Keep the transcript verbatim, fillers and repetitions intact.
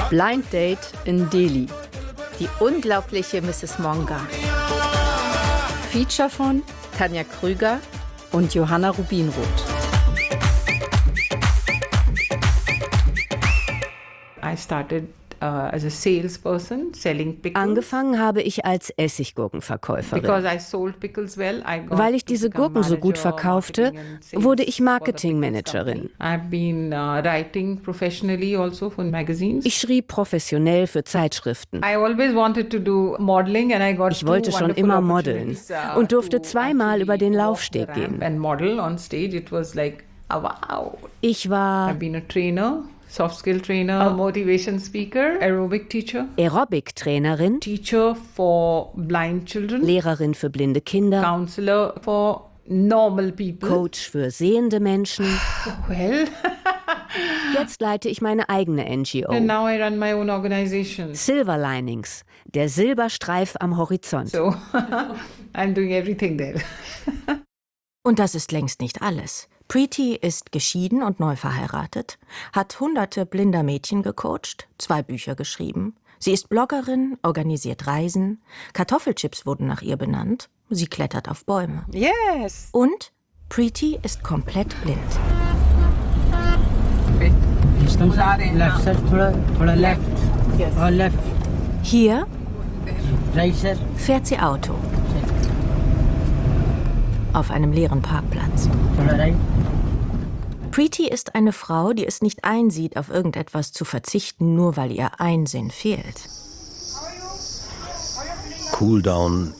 Blind Date in Delhi. Die unglaubliche Misses Monga. Feature von Tanja Krüger und Johanna Rubinroth. I started uh, as a salesperson selling pickles. Angefangen habe ich als Essiggurkenverkäuferin. Because I sold pickles well, I got Weil ich to diese become Gurken so gut manager, verkaufte, marketing and sales wurde ich for the Marketingmanagerin. pickles company. I've been uh, writing professionally also for magazines. Ich schrieb professionell für Zeitschriften. I always wanted to do modeling and I got Ich wollte two schon wonderful immer modeln opportunities, uh, und durfte to zweimal über den actually walk Laufsteg the ramp gehen. and model on stage. It was like, oh, wow. Ich war I've been a trainer, soft skill trainer, a motivation speaker, aerobic teacher, Aerobic-Trainerin, teacher for blind children, Lehrerin für blinde Kinder, counselor for normal people. Coach für sehende Menschen. Well, Jetzt leite ich meine eigene N G O. and now I run my own organization. Silver Linings, der Silberstreif am Horizont. So I'm doing everything there. Und das ist längst nicht alles. Preeti ist geschieden und neu verheiratet, hat hunderte blinder Mädchen gecoacht, zwei Bücher geschrieben. Sie ist Bloggerin, organisiert Reisen, Kartoffelchips wurden nach ihr benannt, sie klettert auf Bäume. Yes. Und Preeti ist komplett blind. Left side, thoda, thoda left. Or left. Hier Right side. fährt sie Auto. Auf einem leeren Parkplatz. Thoda right. Preeti ist eine Frau, die es nicht einsieht, auf irgendetwas zu verzichten, nur weil ihr Einsinn fehlt. Cooldown